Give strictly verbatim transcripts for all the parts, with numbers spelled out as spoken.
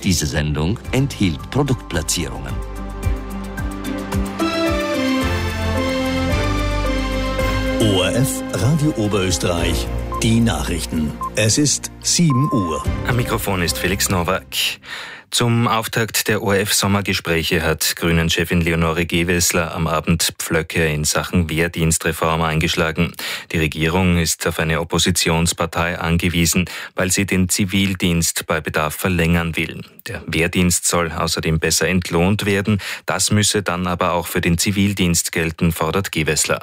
Diese Sendung enthielt Produktplatzierungen. O R F Radio Oberösterreich, die Nachrichten. Es ist sieben Uhr. Am Mikrofon ist Felix Nowak. Zum Auftakt der O R F-Sommergespräche hat Grünen-Chefin Leonore Gewessler am Abend Pflöcke in Sachen Wehrdienstreform eingeschlagen. Die Regierung ist auf eine Oppositionspartei angewiesen, weil sie den Zivildienst bei Bedarf verlängern will. Der Wehrdienst soll außerdem besser entlohnt werden. Das müsse dann aber auch für den Zivildienst gelten, fordert Gewessler.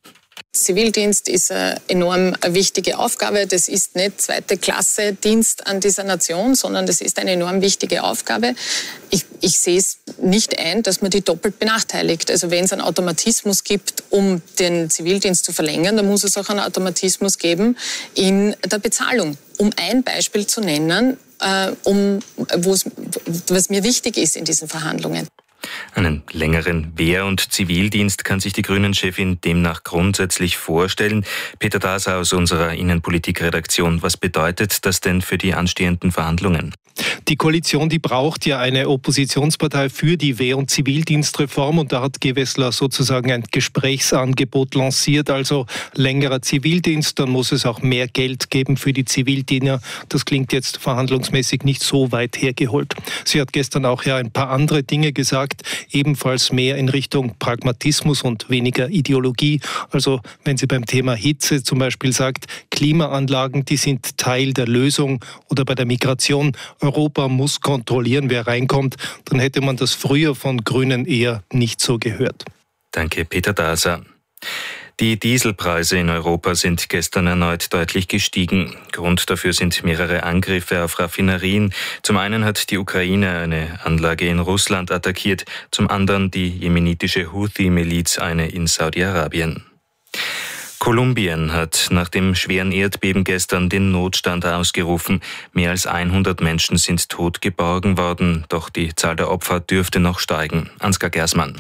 Zivildienst ist eine enorm wichtige Aufgabe. Das ist nicht zweite Klasse Dienst an dieser Nation, sondern das ist eine enorm wichtige Aufgabe. Ich, ich sehe es nicht ein, dass man die doppelt benachteiligt. Also wenn es einen Automatismus gibt, um den Zivildienst zu verlängern, dann muss es auch einen Automatismus geben in der Bezahlung. Um ein Beispiel zu nennen, äh, um, wo's, was mir wichtig ist in diesen Verhandlungen. Einen längeren Wehr- und Zivildienst kann sich die Grünen-Chefin demnach grundsätzlich vorstellen. Peter Daser aus unserer Innenpolitik-Redaktion. Was bedeutet das denn für die anstehenden Verhandlungen? Die Koalition, die braucht ja eine Oppositionspartei für die Wehr- und Zivildienstreform, und da hat Gewessler sozusagen ein Gesprächsangebot lanciert, also längerer Zivildienst, dann muss es auch mehr Geld geben für die Zivildiener. Das klingt jetzt verhandlungsmäßig nicht so weit hergeholt. Sie hat gestern auch ja ein paar andere Dinge gesagt, ebenfalls mehr in Richtung Pragmatismus und weniger Ideologie. Also wenn sie beim Thema Hitze zum Beispiel sagt, Klimaanlagen, die sind Teil der Lösung, oder bei der Migration, Europa muss kontrollieren, wer reinkommt, dann hätte man das früher von Grünen eher nicht so gehört. Danke, Peter Daser. Die Dieselpreise in Europa sind gestern erneut deutlich gestiegen. Grund dafür sind mehrere Angriffe auf Raffinerien. Zum einen hat die Ukraine eine Anlage in Russland attackiert, zum anderen die jemenitische Houthi-Miliz eine in Saudi-Arabien. Kolumbien hat nach dem schweren Erdbeben gestern den Notstand ausgerufen. Mehr als hundert Menschen sind tot geborgen worden, doch die Zahl der Opfer dürfte noch steigen. Ansgar Gersmann.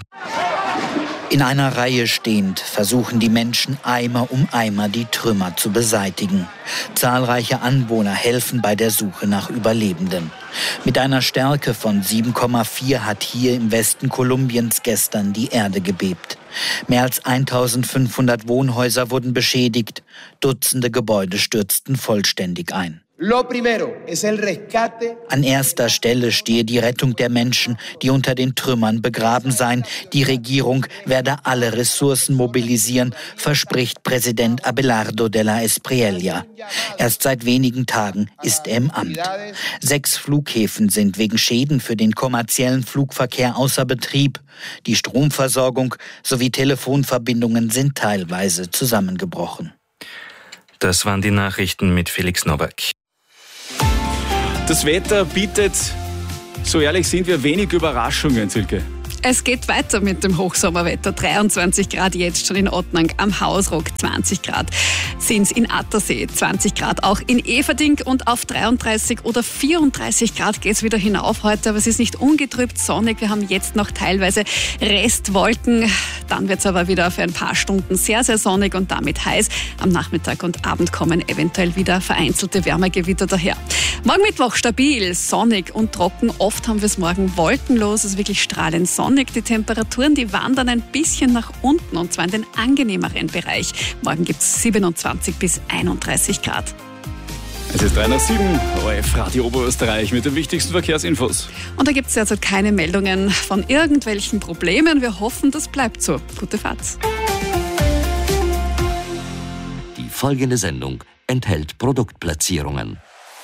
In einer Reihe stehend versuchen die Menschen Eimer um Eimer die Trümmer zu beseitigen. Zahlreiche Anwohner helfen bei der Suche nach Überlebenden. Mit einer Stärke von sieben Komma vier hat hier im Westen Kolumbiens gestern die Erde gebebt. Mehr als eintausendfünfhundert Wohnhäuser wurden beschädigt. Dutzende Gebäude stürzten vollständig ein. An erster Stelle stehe die Rettung der Menschen, die unter den Trümmern begraben seien. Die Regierung werde alle Ressourcen mobilisieren, verspricht Präsident Abelardo de la Espriella. Erst seit wenigen Tagen ist er im Amt. Sechs Flughäfen sind wegen Schäden für den kommerziellen Flugverkehr außer Betrieb. Die Stromversorgung sowie Telefonverbindungen sind teilweise zusammengebrochen. Das waren die Nachrichten mit Felix Nowak. Das Wetter bietet, so ehrlich sind wir, wenig Überraschungen, Silke. Es geht weiter mit dem Hochsommerwetter. dreiundzwanzig Grad jetzt schon in Ottnang, am Hausruck zwanzig Grad sind es in Attersee, zwanzig Grad auch in Eferding, und auf dreiunddreißig oder vierunddreißig Grad geht es wieder hinauf heute, aber es ist nicht ungetrübt sonnig. Wir haben jetzt noch teilweise Restwolken, dann wird es aber wieder für ein paar Stunden sehr, sehr sonnig und damit heiß. Am Nachmittag und Abend kommen eventuell wieder vereinzelte Wärmegewitter daher. Morgen Mittwoch stabil, sonnig und trocken. Oft haben wir es morgen wolkenlos, es ist wirklich strahlend sonnig. Die Temperaturen, die wandern ein bisschen nach unten, und zwar in den angenehmeren Bereich. Morgen gibt es siebenundzwanzig bis einunddreißig Grad. Es ist drei nach sieben, O R F Radio Oberösterreich mit den wichtigsten Verkehrsinfos. Und da gibt es derzeit keine Meldungen von irgendwelchen Problemen. Wir hoffen, das bleibt so. Gute Fahrt. Die folgende Sendung enthält Produktplatzierungen.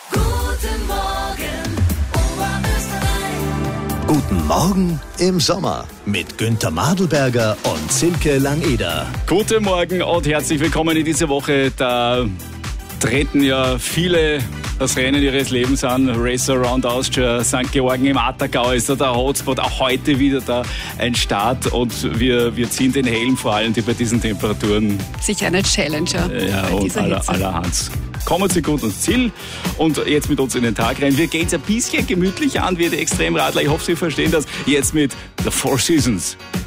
Guten Morgen im Sommer mit Günther Madelberger und Silke Langeder. Guten Morgen und herzlich willkommen in dieser Woche. Da treten ja viele das Rennen ihres Lebens an. Race Around Austria, Sankt Georgen im Attergau ist da der Hotspot. Auch heute wieder da ein Start, und wir, wir ziehen den Helm, vor allem die bei diesen Temperaturen. Sicher eine Challenger. Ja, und aller, allerhand. Kommen Sie gut ans Ziel und jetzt mit uns in den Tag rein. Wir gehen es ein bisschen gemütlich an wie die Extremradler. Ich hoffe, Sie verstehen das. Jetzt mit The Four Seasons.